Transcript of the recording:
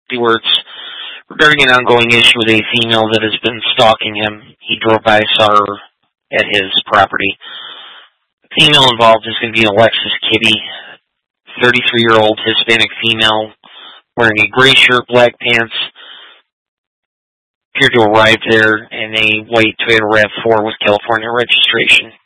Stewart's regarding an ongoing issue with a female that has been stalking him. He drove by, saw her at his property. The female involved is going to be Alexis Kibbe, 33-year-old Hispanic female, wearing a gray shirt, black pants, appeared to arrive there in a white Toyota RAV4 with California registration.